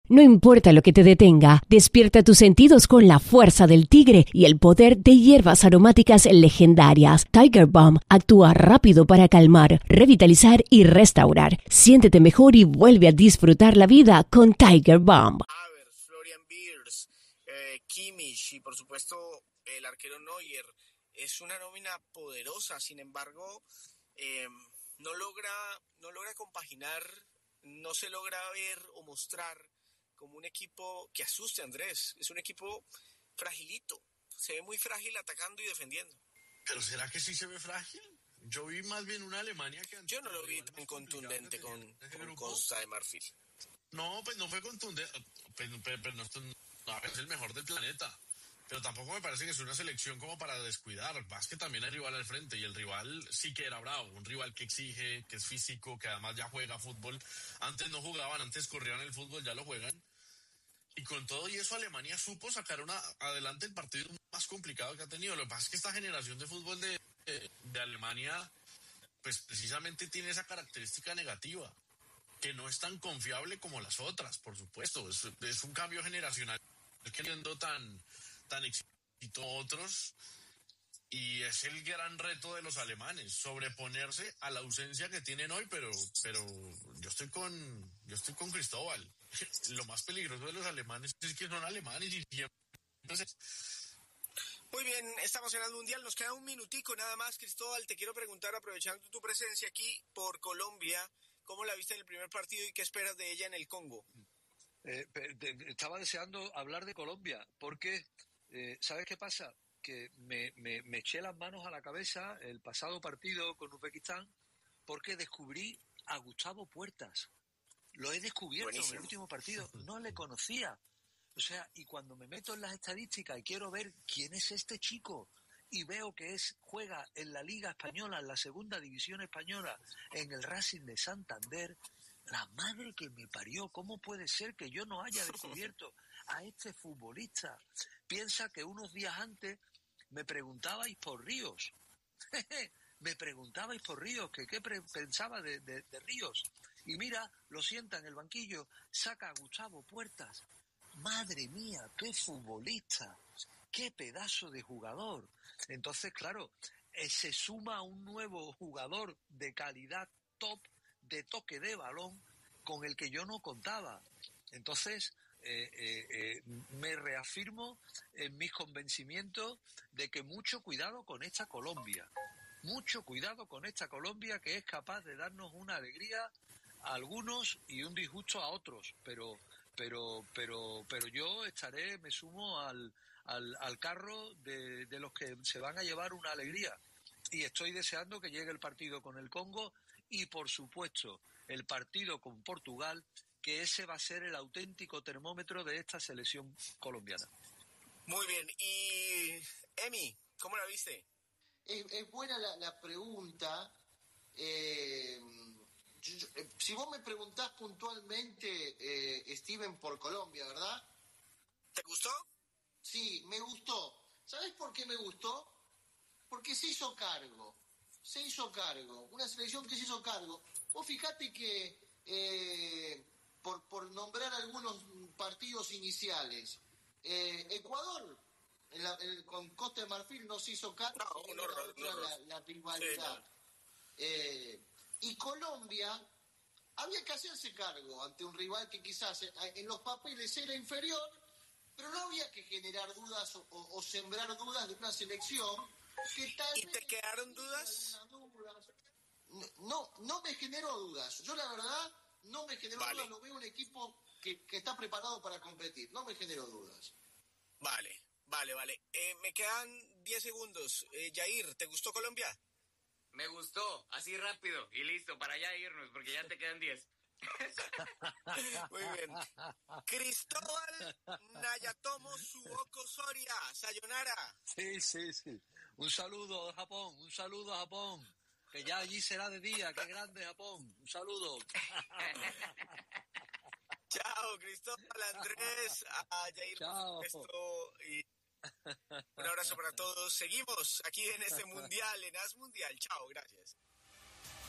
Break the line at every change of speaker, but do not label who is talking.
No importa lo que te detenga, despierta tus sentidos con la fuerza del tigre y el poder de hierbas aromáticas legendarias. Tiger Balm actúa rápido para calmar, revitalizar y restaurar. Siéntete mejor y vuelve a disfrutar la vida con Tiger Balm.
Florian Wirtz, Kimmich y por supuesto el arquero Neuer. Es una nómina poderosa, sin embargo, no logra compaginar, no se logra ver o mostrar como un equipo que asuste, Andrés. Es un equipo fragilito, se ve muy frágil atacando y defendiendo.
¿Pero será que sí se ve frágil? Yo vi más bien una Alemania que...
Yo no lo vi tan contundente con Costa de Marfil.
No, pues no fue contundente, pero no es el mejor del planeta. Pero tampoco me parece que es una selección como para descuidar. Más que también hay rival al frente y el rival sí que era bravo. Un rival que exige, que es físico, que además ya juega fútbol. Antes no jugaban, antes corrían el fútbol, ya lo juegan. Y con todo y eso Alemania supo sacar adelante el partido más complicado que ha tenido. Lo que pasa es que esta generación de fútbol de Alemania pues precisamente tiene esa característica negativa, que no es tan confiable como las otras, por supuesto. Es un cambio generacional que siendo tan exitoso otros, y es el gran reto de los alemanes, sobreponerse a la ausencia que tienen hoy, pero yo estoy con Cristóbal. Lo más peligroso de los alemanes es que son alemanes y siempre...
Muy bien, estamos en el Mundial, nos queda un minutico nada más. Cristóbal, te quiero preguntar, aprovechando tu presencia aquí por Colombia, ¿cómo la viste en el primer partido y qué esperas de ella en el Congo?
Estaba deseando hablar de Colombia, porque ¿sabes qué pasa? Que me eché las manos a la cabeza el pasado partido con Uzbekistán, porque descubrí a Gustavo Puertas. Lo he descubierto Buenísimo. En el último partido, no le conocía. O sea, y cuando me meto en las estadísticas y quiero ver quién es este chico, y veo que juega en la Liga Española, en la Segunda División Española, en el Racing de Santander, la madre que me parió, ¿cómo puede ser que yo no haya descubierto a este futbolista? Piensa que unos días antes me preguntabais por Ríos. Me preguntabais por Ríos, que qué pensaba de Ríos. Y mira, lo sienta en el banquillo, saca a Gustavo Puertas. Madre mía, qué futbolista, qué pedazo de jugador. Entonces, claro, se suma un nuevo jugador de calidad top, de toque de balón, con el que yo no contaba. Entonces, me reafirmo en mis convencimientos de que mucho cuidado con esta Colombia. Mucho cuidado con esta Colombia, que es capaz de darnos una alegría a algunos y un disgusto a otros. Pero yo me sumo al carro de los que se van a llevar una alegría. Y estoy deseando que llegue el partido con el Congo y, por supuesto, el partido con Portugal, que ese va a ser el auténtico termómetro de esta selección colombiana.
Muy bien. Y, Emi, ¿cómo la viste?
Es buena la pregunta. Si vos me preguntás puntualmente, Steven, por Colombia, ¿verdad?
¿Te gustó?
Sí, me gustó. ¿Sabés por qué me gustó? Porque se hizo cargo. Una selección que se hizo cargo. Vos fijate que, por nombrar algunos partidos iniciales, Ecuador, con Costa de Marfil no se hizo cargo, la rivalidad. Sí, y Colombia había que hacerse cargo ante un rival que quizás en los papeles era inferior, pero no había que generar dudas o sembrar dudas de una selección que tal vez...
¿Y te quedaron dudas?
No me generó dudas. Yo la verdad no me generó dudas, lo veo un equipo que está preparado para competir, no me generó dudas.
Vale. Me quedan 10 segundos. Yair, ¿te gustó Colombia?
Me gustó, así rápido y listo, para allá irnos, porque ya te quedan 10.
Muy bien. Cristóbal Nayatomo Suoko Soria, sayonara.
Sí. Un saludo a Japón, que ya allí será de día, qué grande Japón. Un saludo.
Chao, Cristóbal, Andrés, a Yair,
chao.
Y un abrazo para todos. Seguimos aquí en este Mundial, en As Mundial. Chao, gracias.